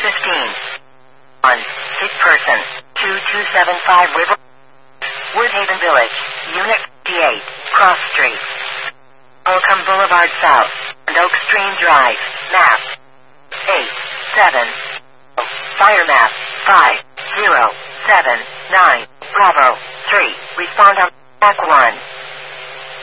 15. 1. Sick person. 2275 River. Woodhaven Village. Unit 58. Cross Street. Holcomb Boulevard South. And Oak Stream Drive. Map. 8. 7. Fire map. 5. 0. 7. 9. Bravo. 3. Respond on. Back 1.